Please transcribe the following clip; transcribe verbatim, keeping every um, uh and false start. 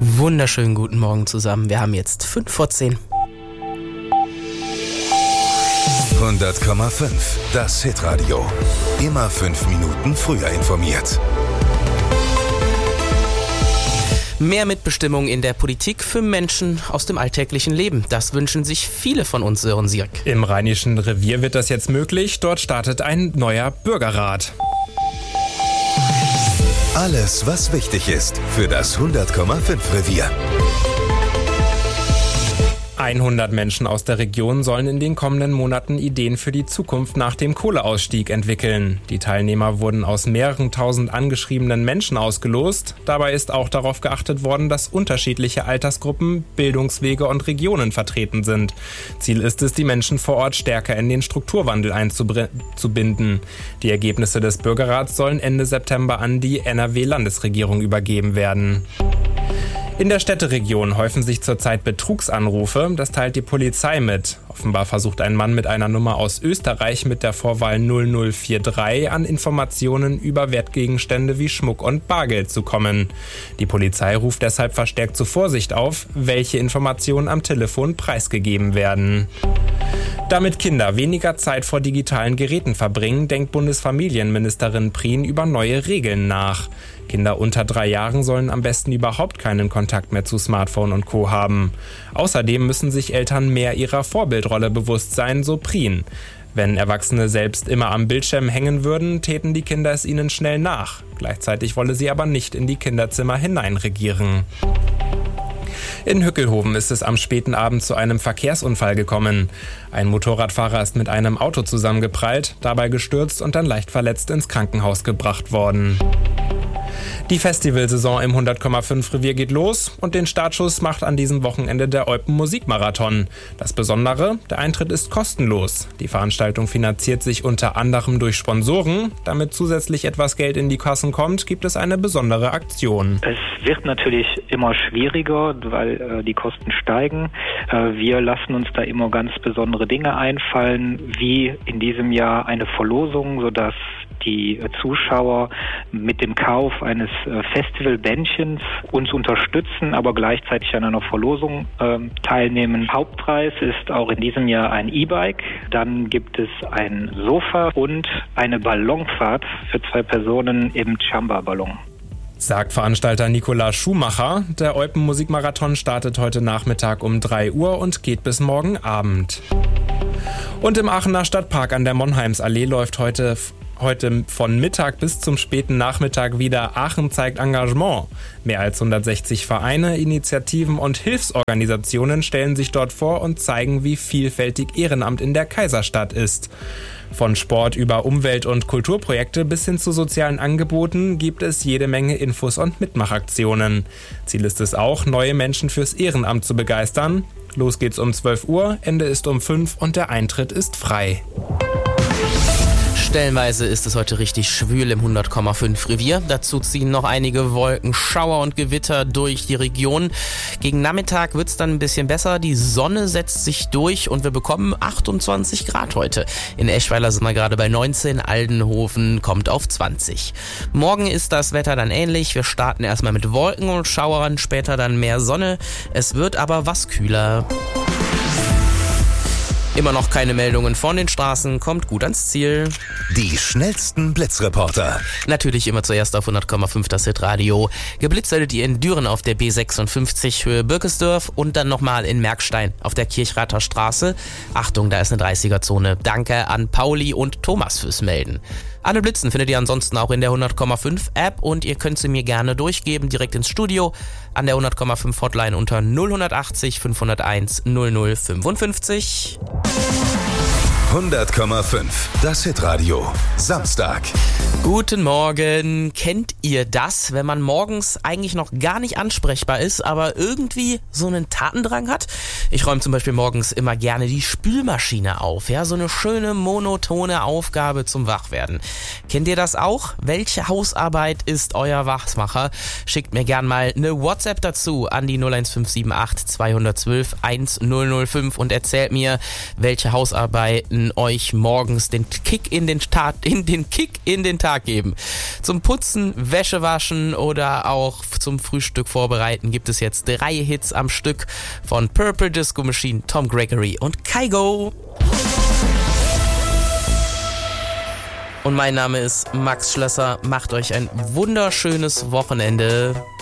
Wunderschönen guten Morgen zusammen. Wir haben jetzt fünf vor zehn. hundert Komma fünf, das Hitradio. Immer fünf Minuten früher informiert. Mehr Mitbestimmung in der Politik für Menschen aus dem alltäglichen Leben. Das wünschen sich viele von uns, Sören Sierk. Im Rheinischen Revier wird das jetzt möglich. Dort startet ein neuer Bürgerrat. Alles, was wichtig ist für das hundert Komma fünf Revier. hundert Menschen aus der Region sollen in den kommenden Monaten Ideen für die Zukunft nach dem Kohleausstieg entwickeln. Die Teilnehmer wurden aus mehreren tausend angeschriebenen Menschen ausgelost. Dabei ist auch darauf geachtet worden, dass unterschiedliche Altersgruppen, Bildungswege und Regionen vertreten sind. Ziel ist es, die Menschen vor Ort stärker in den Strukturwandel einzubinden. Die Ergebnisse des Bürgerrats sollen Ende September an die N R W-Landesregierung übergeben werden. In der Städteregion häufen sich zurzeit Betrugsanrufe, das teilt die Polizei mit. Offenbar versucht ein Mann mit einer Nummer aus Österreich mit der Vorwahl null null vier drei an Informationen über Wertgegenstände wie Schmuck und Bargeld zu kommen. Die Polizei ruft deshalb verstärkt zur Vorsicht auf, welche Informationen am Telefon preisgegeben werden. Damit Kinder weniger Zeit vor digitalen Geräten verbringen, denkt Bundesfamilienministerin Prien über neue Regeln nach. Kinder unter drei Jahren sollen am besten überhaupt keinen Kontakt mehr zu Smartphone und Co. haben. Außerdem müssen sich Eltern mehr ihrer Vorbildrolle bewusst sein, so Prien. Wenn Erwachsene selbst immer am Bildschirm hängen würden, täten die Kinder es ihnen schnell nach. Gleichzeitig wolle sie aber nicht in die Kinderzimmer hineinregieren. In Hückelhoven ist es am späten Abend zu einem Verkehrsunfall gekommen. Ein Motorradfahrer ist mit einem Auto zusammengeprallt, dabei gestürzt und dann leicht verletzt ins Krankenhaus gebracht worden. Die Festivalsaison im hundert Komma fünf Revier geht los und den Startschuss macht an diesem Wochenende der Eupen Musikmarathon. Das Besondere, der Eintritt ist kostenlos. Die Veranstaltung finanziert sich unter anderem durch Sponsoren. Damit zusätzlich etwas Geld in die Kassen kommt, gibt es eine besondere Aktion. Es wird natürlich immer schwieriger, weil äh, die Kosten steigen. Äh, wir lassen uns da immer ganz besondere Dinge einfallen, wie in diesem Jahr eine Verlosung, sodass die Zuschauer mit dem Kauf eines Festivalbändchens uns unterstützen, aber gleichzeitig an einer Verlosung äh, teilnehmen. Hauptpreis ist auch in diesem Jahr ein E-Bike. Dann gibt es ein Sofa und eine Ballonfahrt für zwei Personen im Chamba-Ballon. Sagt Veranstalter Nikolaus Schumacher. Der Eupen Musikmarathon startet heute Nachmittag um drei Uhr und geht bis morgen Abend. Und im Aachener Stadtpark an der Monheimsallee läuft heute Heute von Mittag bis zum späten Nachmittag wieder Aachen zeigt Engagement. Mehr als hundertsechzig Vereine, Initiativen und Hilfsorganisationen stellen sich dort vor und zeigen, wie vielfältig Ehrenamt in der Kaiserstadt ist. Von Sport über Umwelt- und Kulturprojekte bis hin zu sozialen Angeboten gibt es jede Menge Infos und Mitmachaktionen. Ziel ist es auch, neue Menschen fürs Ehrenamt zu begeistern. Los geht's um zwölf Uhr, Ende ist um fünf und der Eintritt ist frei. Stellenweise ist es heute richtig schwül im hundert Komma fünf Revier. Dazu ziehen noch einige Wolken, Schauer und Gewitter durch die Region. Gegen Nachmittag wird es dann ein bisschen besser. Die Sonne setzt sich durch und wir bekommen achtundzwanzig Grad heute. In Eschweiler sind wir gerade bei neunzehn, Aldenhoven kommt auf zwanzig. Morgen ist das Wetter dann ähnlich. Wir starten erstmal mit Wolken und Schauern, später dann mehr Sonne. Es wird aber was kühler. Immer noch keine Meldungen von den Straßen, kommt gut ans Ziel. Die schnellsten Blitzreporter. Natürlich immer zuerst auf hundert Komma fünf das Hitradio. Geblitzt werdet ihr in Düren auf der B sechsundfünfzig Höhe Birkesdorf und dann nochmal in Merkstein auf der Kirchrather Straße. Achtung, da ist eine dreißiger-Zone. Danke an Pauli und Thomas fürs Melden. Alle Blitzen findet ihr ansonsten auch in der hundert Komma fünf App und ihr könnt sie mir gerne durchgeben, direkt ins Studio an der hundert Komma fünf Hotline unter null achtzig fünfhunderteins null null fünfundfünfzig. hundert Komma fünf, das Hitradio, Samstag. Guten Morgen. Kennt ihr das, wenn man morgens eigentlich noch gar nicht ansprechbar ist, aber irgendwie so einen Tatendrang hat? Ich räume zum Beispiel morgens immer gerne die Spülmaschine auf. Ja, so eine schöne monotone Aufgabe zum Wachwerden. Kennt ihr das auch? Welche Hausarbeit ist euer Wachmacher? Schickt mir gern mal eine WhatsApp dazu an die null eins fünf sieben acht zwei eins zwei eins null null fünf und erzählt mir, welche Hausarbeiten können euch morgens den Kick in den Start, in den Kick in den Tag geben. Zum Putzen, Wäsche waschen oder auch zum Frühstück vorbereiten gibt es jetzt drei Hits am Stück von Purple Disco Machine, Tom Gregory und Kygo. Und mein Name ist Max Schlösser. Macht euch ein wunderschönes Wochenende.